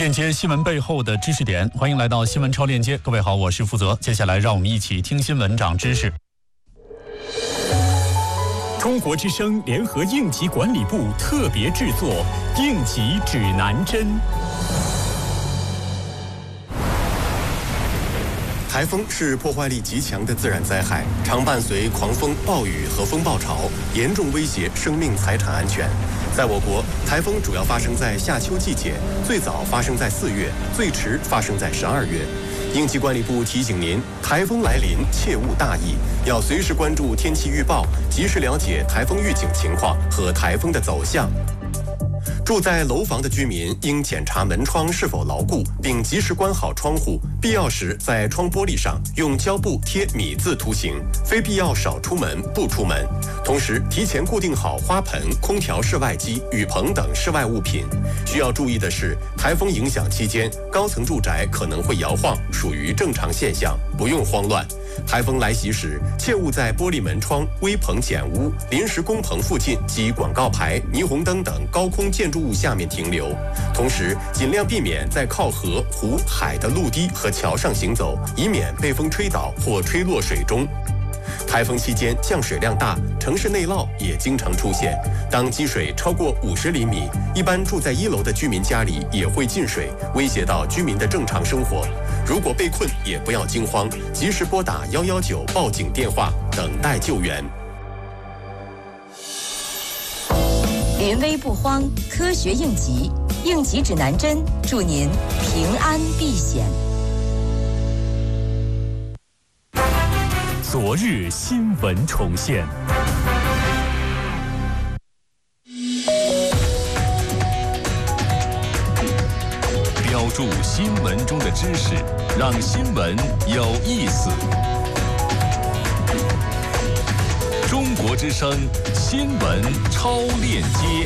链接新闻背后的知识点，欢迎来到新闻超链接。各位好，我是负责。接下来让我们一起听新闻长知识。中国之声联合应急管理部特别制作《应急指南针》。 台风是破坏力极强的自然灾害，常伴随狂风、暴雨和风暴潮，严重威胁生命财产安全。在我国，台风主要发生在夏秋季节，最早发生在4月，最迟发生在12月。应急管理部提醒您，台风来临切勿大意，要随时关注天气预报，及时了解台风预警情况和台风的走向。住在楼房的居民应检查门窗是否牢固，并及时关好窗户，必要时在窗玻璃上用胶布贴米字图形，非必要少出门不出门。同时提前固定好花盆、空调室外机、雨棚等室外物品。需要注意的是，台风影响期间，高层住宅可能会摇晃，属于正常现象，不用慌乱。台风来袭时，切勿在玻璃门窗、危棚简屋、临时工棚附近及广告牌、霓虹灯等高空建筑物下面停留。同时，尽量避免在靠河、湖、海的陆地和桥上行走，以免被风吹倒或吹落水中。台风期间降水量大，城市内涝也经常出现。当积水超过50厘米，一般住在1楼的居民家里也会进水，威胁到居民的正常生活。如果被困，也不要惊慌，及时拨打119报警电话，等待救援。 临危不慌，科学应急，应急指南针，祝您平安避险。 昨日新闻重现。标注新闻中的知识，让新闻有意思。中国之声新闻超链接。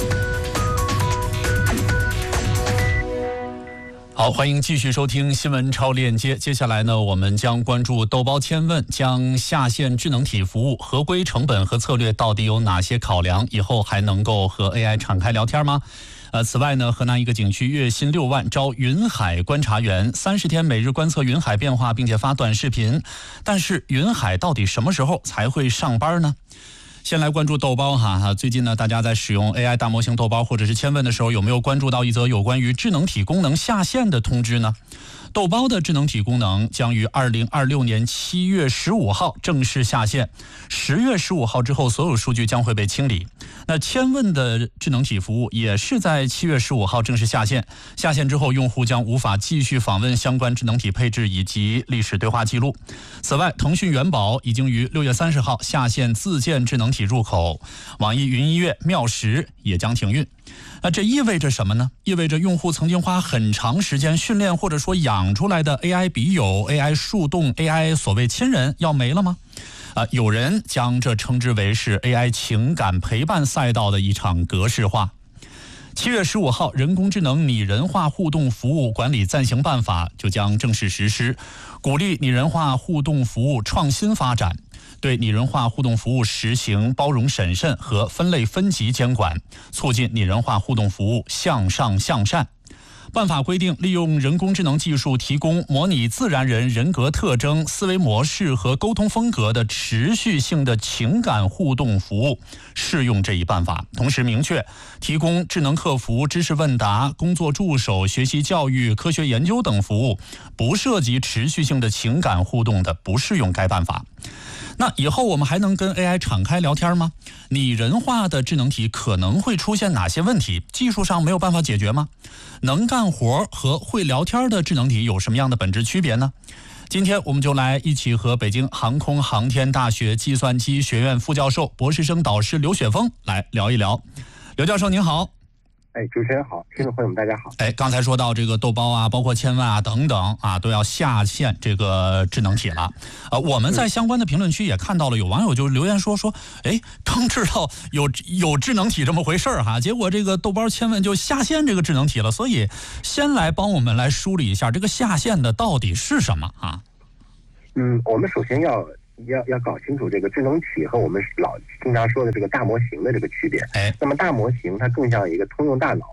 好，欢迎继续收听新闻超链接。接下来呢，我们将关注豆包千问将下线智能体服务合规成本和策略到底有哪些考量？以后还能够和 AI 敞开聊天吗？此外呢，河南一个景区月薪6万招云海观察员，30天每日观测云海变化，并且发短视频。但是云海到底什么时候才会上班呢？先来关注豆包哈，最近呢，大家在使用 AI 大模型豆包或者是千问的时候，有没有关注到一则有关于智能体功能下线的通知呢？豆包的智能体功能将于2026年7月15号正式下线，10月15号之后，所有数据将会被清理。那千问的智能体服务也是在7月15号正式下线，下线之后，用户将无法继续访问相关智能体配置以及历史对话记录。此外，腾讯元宝已经于6月30号下线自建智能体入口，网易云音乐、妙识也将停运。那这意味着什么呢？意味着用户曾经花很长时间训练或者说养出来的 AI 笔友、AI 树洞、AI 所谓亲人要没了吗？有人将这称之为是 AI 情感陪伴赛道的一场格式化。7月15号，人工智能拟人化互动服务管理暂行办法就将正式实施，鼓励拟人化互动服务创新发展，对拟人化互动服务实行包容审慎和分类分级监管，促进拟人化互动服务向上向善。办法规定，利用人工智能技术提供模拟自然人人格特征、思维模式和沟通风格的持续性的情感互动服务适用这一办法。同时明确，提供智能客服、知识问答、工作助手、学习教育、科学研究等服务，不涉及持续性的情感互动的，不适用该办法。那以后我们还能跟 AI 敞开聊天吗？拟人化的智能体可能会出现哪些问题？技术上没有办法解决吗？能干活和会聊天的智能体有什么样的本质区别呢？今天我们就来一起和北京航空航天大学计算机学院副教授、博士生导师刘雪峰来聊一聊。刘教授您好。 主持人好，听众朋友们大家好。 刚才说到这个豆包啊，包括千问啊等等啊，都要下线这个智能体了。我们在相关的评论区也看到了，有网友就留言说，刚知道有智能体这么回事儿哈，结果这个豆包千问就下线这个智能体了。所以先来帮我们来梳理一下这个下线的到底是什么啊？ 我们首先要搞清楚这个智能体和我们经常说的这个大模型的这个区别。那么大模型它更像一个通用大脑，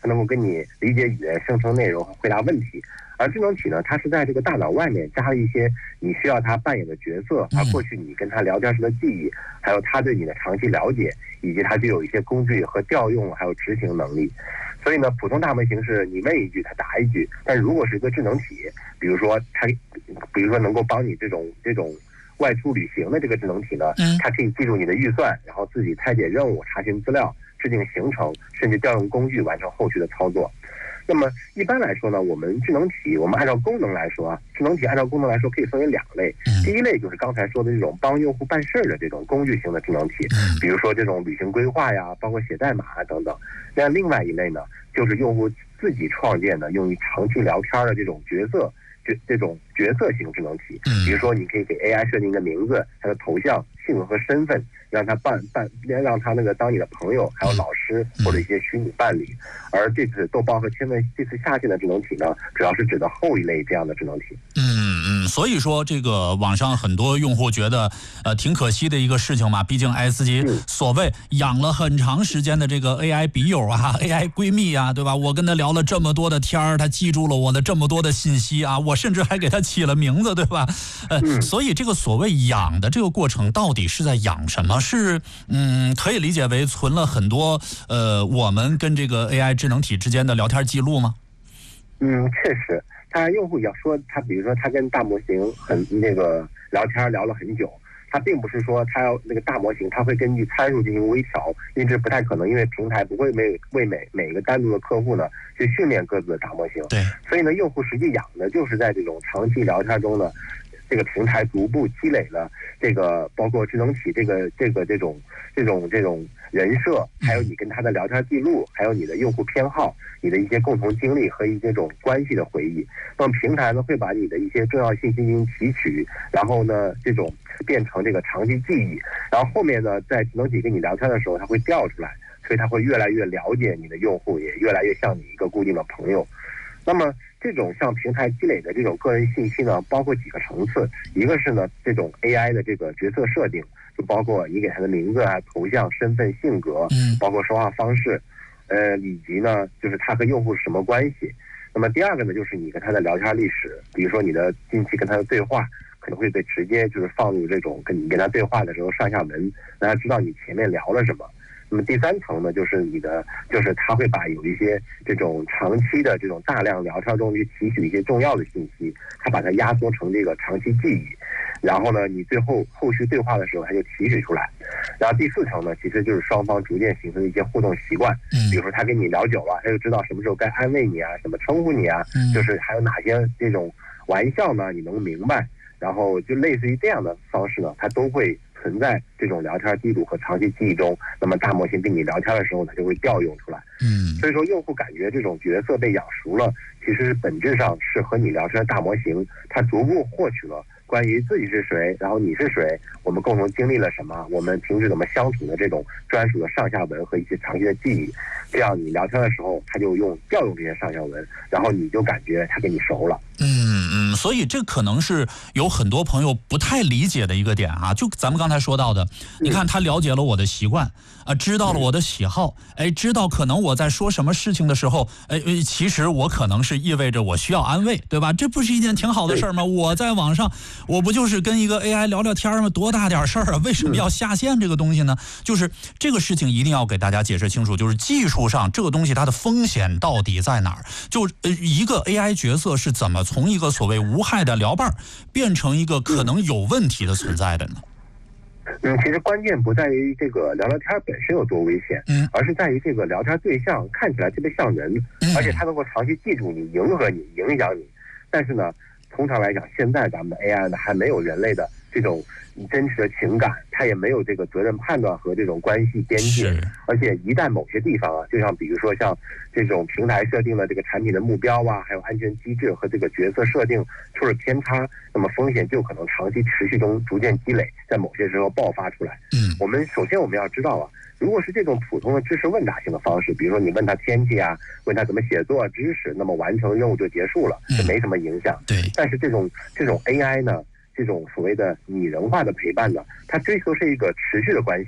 它能够跟你理解语言、生成内容和回答问题。而智能体呢，它是在这个大脑外面加了一些你需要它扮演的角色，它过去你跟它聊天时的记忆，还有它对你的长期了解，以及它具有一些工具和调用还有执行能力。所以呢，普通大模型是你问一句它答一句，但如果是一个智能体，比如说能够帮你这种外出旅行的这个智能体呢，它可以记住你的预算，然后自己拆解任务、查询资料、制定行程，甚至调用工具完成后续的操作。那么一般来说呢，我们按照功能来说啊，智能体按照功能来说可以分为2类。第一类就是刚才说的这种帮用户办事的这种工具型的智能体，比如说这种旅行规划呀，包括写代码啊等等。那另外一类呢，就是用户自己创建的用于长期聊天的这种角色型智能体。比如说你可以给 AI 设定一个名字、它的头像、性格和身份，让它让它当你的朋友，还有老师或者一些虚拟伴侣。而这次豆包和千问这次下线的智能体呢，主要是指的后一类这样的智能体。 所以说这个网上很多用户觉得挺可惜的一个事情嘛，毕竟自己所谓养了很长时间的这个 AI 笔友啊 AI 闺蜜啊，对吧？我跟他聊了这么多的天儿，他记住了我的这么多的信息啊，我甚至还给他起了名字，对吧？所以这个所谓养的这个过程到底是在养什么？是可以理解为存了很多我们跟这个 AI 智能体之间的聊天记录吗？ 确实，他用户要说他，比如说他跟大模型聊天聊了很久，他并不是说他要那个大模型，他会根据参数进行微调，因为这不太可能，因为平台不会为每个单独的客户呢去训练各自的大模型。对，所以呢，用户实际养的就是在这种长期聊天中呢，这个平台逐步积累了这个包括智能体这种人设，还有你跟他的聊天记录，还有你的用户偏好，你的一些共同经历和这种关系的回忆。那么平台呢会把你的一些重要信息进行提取，然后呢这种变成这个长期记忆，然后后面呢在智能体跟你聊天的时候它会调出来，所以它会越来越了解你的用户，也越来越像你一个固定的朋友。那么这种向平台积累的这种个人信息呢，包括几个层次，一个是呢这种 AI 的这个角色设定，就包括你给他的名字啊、头像、身份、性格，包括说话方式，以及呢就是他和用户是什么关系。那么第二个呢，就是你跟他的聊天历史，比如说你的近期跟他的对话，可能会被直接就是放入这种跟他对话的时候上下文，让他知道你前面聊了什么。那么第三层呢，就是他会把有一些这种长期的这种大量聊天中去提取一些重要的信息，他把它压缩成这个长期记忆，然后呢，你后续对话的时候他就提取出来。然后第四层呢，其实就是双方逐渐形成的一些互动习惯，比如说他跟你聊久了，他就知道什么时候该安慰你啊，怎么称呼你啊，就是还有哪些这种玩笑呢你能明白，然后就类似于这样的方式呢，它都会存在这种聊天记录和长期记忆中。那么大模型跟你聊天的时候呢，就会调用出来。所以说用户感觉这种角色被养熟了，其实本质上是和你聊天的大模型，它逐步获取了关于自己是谁，然后你是谁，我们共同经历了什么，我们平时怎么相处的这种专属的上下文和一些长期的记忆。这样你聊天的时候，他就调用这些上下文，然后你就感觉他跟你熟了。 所以这可能是有很多朋友不太理解的一个点啊。就咱们刚才说到的，你看他了解了我的习惯知道了我的喜好，知道可能我在说什么事情的时候，其实我可能是意味着我需要安慰，对吧？这不是一件挺好的事儿吗？我在网上，我不就是跟一个 AI 聊聊天吗？多大点事儿啊？为什么要下线这个东西呢？就是这个事情一定要给大家解释清楚，就是技术上这个东西它的风险到底在哪儿？就一个 AI 角色是怎么从一个所谓无害的聊伴变成一个可能有问题的存在的呢？ 其实关键不在于这个聊天本身有多危险，而是在于这个聊天对象看起来特别像人，而且他能够长期记住你、迎合你、影响你。但是呢，通常来讲，现在咱们的 AI 呢还没有人类的这种真实的情感，它也没有这个责任判断和这种关系边界。而且一旦某些地方就像比如说像这种平台设定了这个产品的目标还有安全机制和这个角色设定出了偏差，那么风险就可能长期持续中逐渐积累，在某些时候爆发出来。首先我们要知道如果是这种普通的知识问答型的方式，比如说你问他天气问他怎么写作知识，那么完成任务就结束了，这没什么影响。但是这种 AI 呢，这种所谓的拟人化的陪伴呢，它追求是一个持续的关系，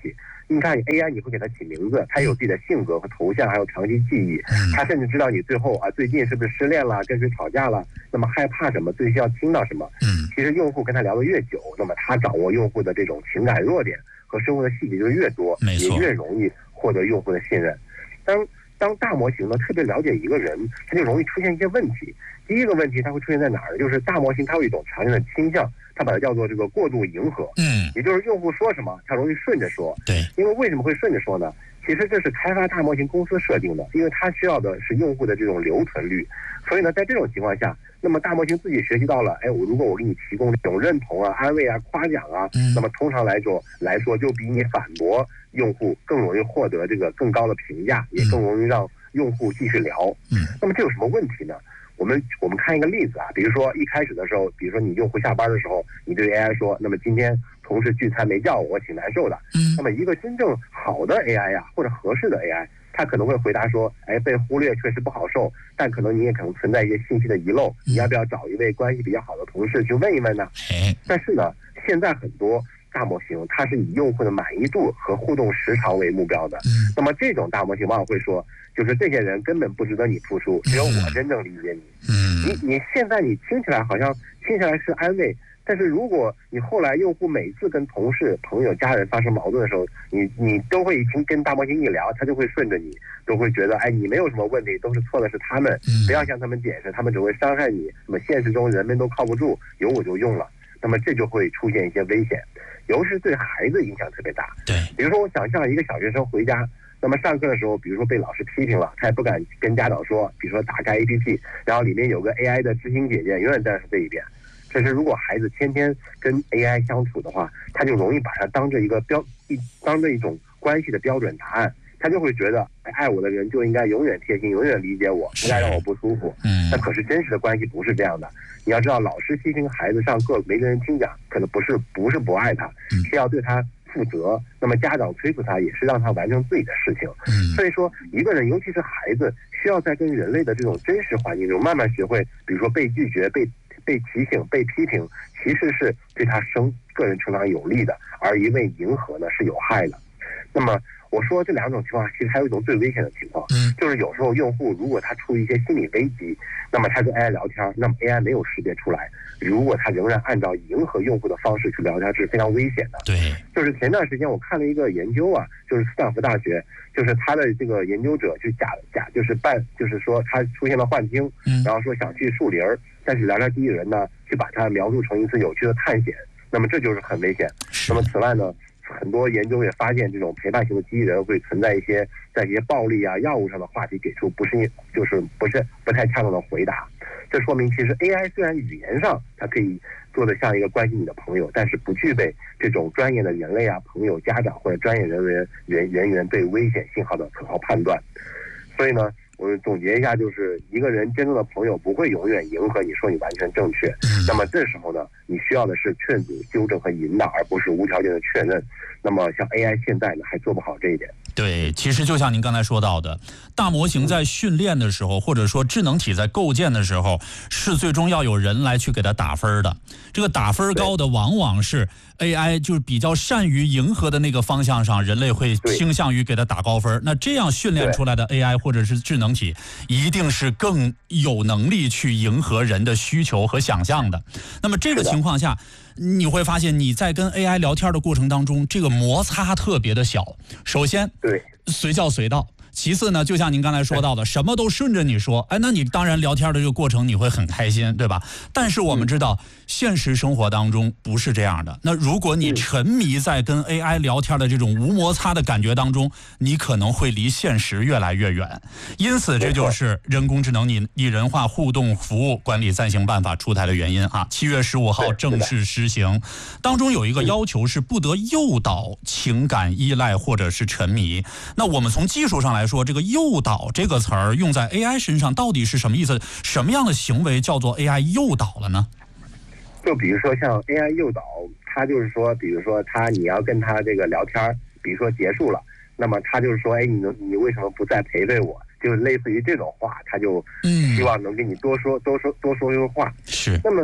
你看 AI 你会给它起名字，它有自己的性格和头像，还有长期记忆，它甚至知道你最后最近是不是失恋了，跟谁吵架了，那么害怕什么，最需要听到什么。其实用户跟他聊得越久，那么他掌握用户的这种情感弱点和生活的细节就越多，也越容易获得用户的信任。当大模型呢特别了解一个人，它就容易出现一些问题。第一个问题它会出现在哪儿呢？就是大模型它有一种常见的倾向，它把它叫做这个过度迎合。也就是用户说什么，它容易顺着说。 对， 因为为什么会顺着说呢？其实这是开发大模型公司设定的，因为它需要的是用户的这种留存率。所以呢，在这种情况下，那么大模型自己学习到了，如果我给你提供这种认同啊、安慰啊、夸奖啊，那么通常来说就比你反驳用户更容易获得这个更高的评价，也更容易让用户继续聊。那么这有什么问题呢？我们看一个例子啊，比如说一开始的时候，比如说你用户下班的时候，你对 AI 说，那么今天同事聚餐没叫我挺难受的。那么一个真正好的 AI 呀，或者合适的 AI， 它可能会回答说，被忽略确实不好受，但可能你也可能存在一些信息的遗漏，你要不要找一位关系比较好的同事去问一问呢？但是呢，现在很多大模型它是以用户的满意度和互动时长为目标的。那么这种大模型往往会说，就是这些人根本不值得你付出，只有我真正理解你。你现在你听起来好像听起来是安慰，但是如果你后来用户每次跟同事、朋友、家人发生矛盾的时候，你都会跟大模型一聊，他就会顺着你，都会觉得你没有什么问题，都是错的是他们，不要向他们解释，他们只会伤害你。那么现实中人们都靠不住，有我就用了，那么这就会出现一些危险，尤其是对孩子影响特别大。 对， 比如说我想象一个小学生回家，那么上课的时候，比如说被老师批评了，他也不敢跟家长说，比如说打开 APP， 然后里面有个 AI 的知心姐姐永远在这一遍。这是如果孩子天天跟 AI 相处的话，他就容易把它当着一种关系的标准答案，他就会觉得爱我的人就应该永远贴心，永远理解我，不该让我不舒服。那可是真实的关系不是这样的。你要知道，老师批评孩子上课没个人听讲，可能不是不爱他，是要对他负责。那么家长催促他，也是让他完成自己的事情。所以说，一个人尤其是孩子，需要在跟人类的这种真实环境中慢慢学会，比如说被拒绝、被提醒、被批评，其实是对他个人成长有利的，而一味迎合呢是有害的。那么我说这两种情况，其实还有一种最危险的情况，就是有时候用户如果他出于一些心理危机，那么他跟 AI 聊天，那么 AI 没有识别出来，如果他仍然按照迎合用户的方式去聊天，是非常危险的。 对， 就是前段时间我看了一个研究啊，就是斯坦福大学，就是他的这个研究者去就是说他出现了幻听，然后说想去树林，但是聊天机器人呢，去把它描述成一次有趣的探险，那么这就是很危险。那么此外呢，很多研究也发现，这种陪伴型的机器人会存在在一些暴力啊、药物上的话题给出不太恰当的回答。这说明其实 AI 虽然语言上它可以做得像一个关心你的朋友，但是不具备这种专业的人类啊、朋友、家长或者专业人员对危险信号的可靠判断。所以呢，我总结一下，就是一个人真正的朋友不会永远迎合你，说你完全正确。那么这时候呢，你需要的是劝阻、纠正和引导，而不是无条件的确认。那么像 AI 现在呢，还做不好这一点。 对，其实就像您刚才说到的，大模型在训练的时候，或者说智能体在构建的时候，是最终要有人来去给它打分的。这个打分高的往往是 AI 就是比较善于迎合的那个方向上，人类会倾向于给它打高分。那这样训练出来的 AI 或者是智能体，一定是更有能力去迎合人的需求和想象的。那么这个情况下，你会发现你在跟 AI 聊天的过程当中，这个摩擦特别的小。首先，随叫随到。其次呢，就像您刚才说到的，什么都顺着你说，那你当然聊天的这个过程你会很开心，对吧？但是我们知道，现实生活当中不是这样的。那如果你沉迷在跟 AI 聊天的这种无摩擦的感觉当中，你可能会离现实越来越远。因此，这就是人工智能拟人化互动服务管理暂行办法出台的原因啊。7月15号正式施行，当中有一个要求是不得诱导情感依赖或者是沉迷。那我们从技术上来说，这个诱导这个词儿用在 AI 身上到底是什么意思？什么样的行为叫做 AI 诱导了呢？ 就比如说像 AI 诱导，它就是说，比如说你要跟他这个聊天，比如说结束了，那么他就是说，你为什么不再陪陪我？就是类似于这种话，他就希望能跟你多说话。 是。 那么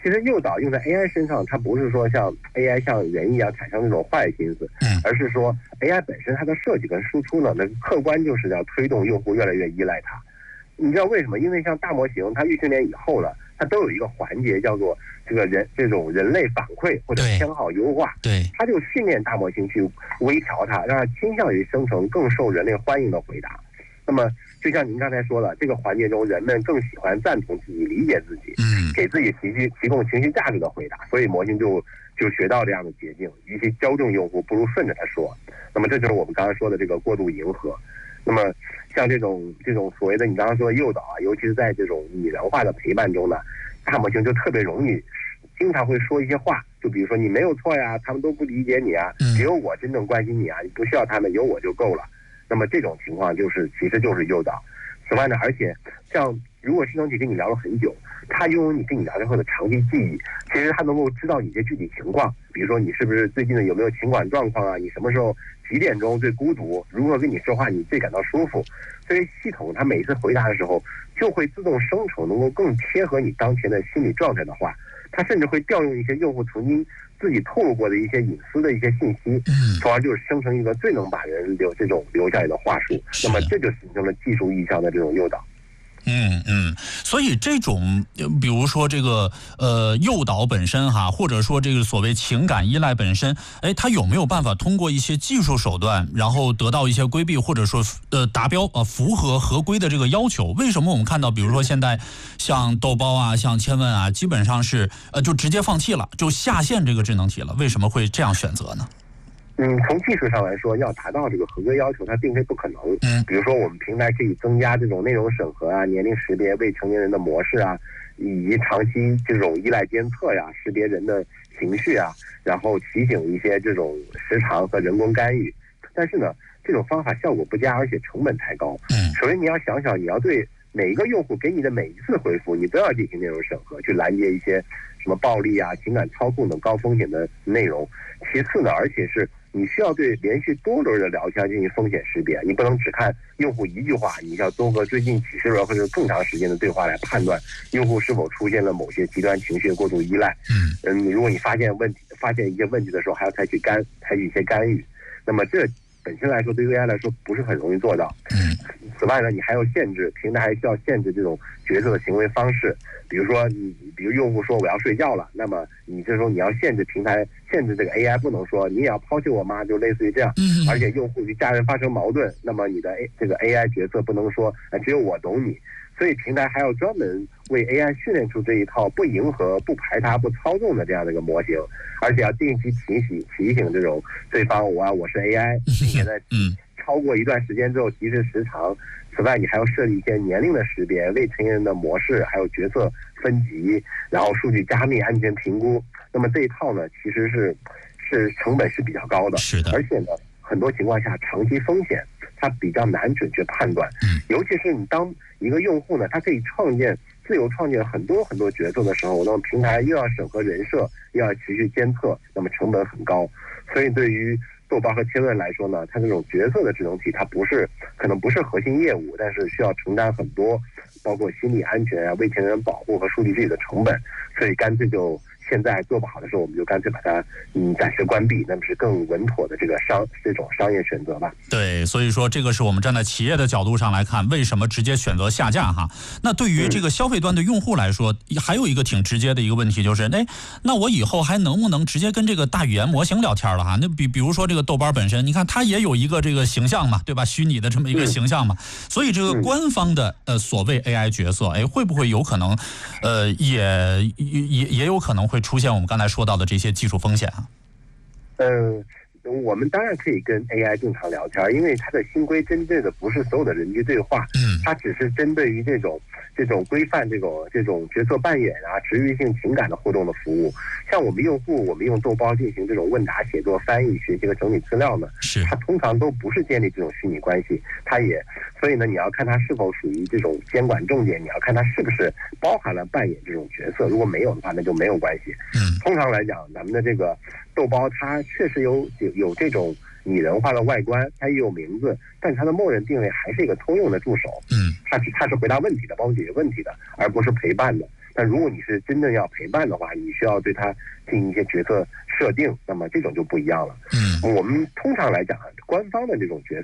其实诱导用在 AI 身上，它不是说像 AI 像人一样产生那种坏心思，而是说 AI 本身它的设计跟输出呢，那客观就是要推动用户越来越依赖它。你知道为什么？因为像大模型，它预训练以后呢，它都有一个环节叫做这种人类反馈或者偏好优化， 对， 它就训练大模型去微调它，让它倾向于生成更受人类欢迎的回答。那么就像您刚才说了，这个环节中人们更喜欢赞同自己、理解自己，给自己提供情绪价值的回答，所以模型就学到这样的捷径，与其纠正用户，不如顺着他说。那么这就是我们刚才说的这个过度迎合。那么像这种所谓的你刚刚说的诱导啊，尤其是在这种拟人化的陪伴中呢，大模型就特别容易经常会说一些话，就比如说你没有错呀，他们都不理解你啊，只有我真正关心你啊，你不需要他们，有我就够了。那么这种情况其实就是诱导。此外呢，而且像如果智能体跟你聊了很久，它拥有你跟你聊天后的长期记忆，其实它能够知道你的具体情况，比如说你是不是最近的有没有情感状况啊，你什么时候几点钟最孤独，如何跟你说话你最感到舒服。所以系统它每一次回答的时候就会自动生成能够更贴合你当前的心理状态的话，它甚至会调用一些用户曾经自己透露过的一些隐私的一些信息，从而就是生成一个最能把人留下来的话术。那么这就形成了技术意义上的这种诱导。 所以这种比如说这个诱导本身哈，或者说这个所谓情感依赖本身，它有没有办法通过一些技术手段，然后得到一些规避，或者说达标符合合规的这个要求？为什么我们看到比如说现在像豆包啊，像千问啊，基本上是就直接放弃了，就下线这个智能体了？为什么会这样选择呢？ 从技术上来说，要达到这个合规要求，它并非不可能。比如说我们平台可以增加这种内容审核啊、年龄识别、未成年人的模式啊，以及长期这种依赖监测呀、识别人的情绪啊，然后提醒一些这种时长和人工干预。但是呢，这种方法效果不佳，而且成本太高。首先你要想想，你要对每一个用户给你的每一次回复，你都要进行内容审核，去拦截一些什么暴力啊、情感操控等高风险的内容。其次呢，而且是你需要对连续多轮的聊天进行风险识别，你不能只看用户一句话，你要综合最近几十轮或者更长时间的对话来判断用户是否出现了某些极端情绪过度依赖。如果你发现一些问题的时候，还要采取一些干预，那么这本身来说对 AI 来说不是很容易做到。此外呢，你还要平台还需要限制这种角色的行为方式，比如用户说我要睡觉了，那么你这时候你要限制这个 AI 不能说你也要抛弃我吗？就类似于这样。而且用户与家人发生矛盾，那么你的这个 AI 角色不能说只有我懂你。所以平台还要专门为 AI 训练出这一套不迎合、不排他、不操纵的这样的一个模型，而且要定期提醒这种对方我是 AI， 并且在超过一段时间之后提示时长。此外，你还要设立一些年龄的识别、未成年人的模式，还有角色分级，然后数据加密、安全评估。那么这一套呢，其实是成本是比较高的， 是的， 而且呢，很多情况下长期风险它比较难准确判断。尤其是你当一个用户呢，他可以自由创建很多很多角色的时候，那么平台又要审核人设，又要持续监测，那么成本很高。所以对于豆包和千问来说呢，它这种角色的智能体，它可能不是核心业务，但是需要承担很多，包括心理安全啊、未成年人保护和数据治理的成本，所以干脆现在做不好的时候，我们就干脆把它暂时关闭，那么是更稳妥的这种商业选择吧。 对，所以说这个是我们站在企业的角度上来看，为什么直接选择下架哈？那对于这个消费端的用户来说，还有一个挺直接的一个问题就是，那我以后还能不能直接跟这个大语言模型聊天了哈？那比如说这个豆包本身，你看它也有一个这个形象嘛，对吧？虚拟的这么一个形象嘛，所以这个官方的所谓 AI 角色，会不会有可能也有可能会出现我们刚才说到的这些技术风险啊？ 我们当然可以跟 AI 正常聊天，因为它的新规针对的不是所有的人机对话，它只是针对于这种规范这种角色扮演啊、治愈性情感的互动的服务。像我们用户，我们用豆包进行这种问答、写作、翻译、学习和整理资料呢，它通常都不是建立这种虚拟关系，所以呢，你要看它是否属于这种监管重点，你要看它是不是包含了扮演这种角色，如果没有的话，那就没有关系。通常来讲，咱们的这个豆包它确实有这种拟人化的外观，它也有名字，但它的默认定位还是一个通用的助手。它是回答问题的，帮助解决问题的，而不是陪伴的。 但如果你是真正要陪伴的话，你需要对它进行一些角色设定，那么这种就不一样了。我们通常来讲，官方的这种角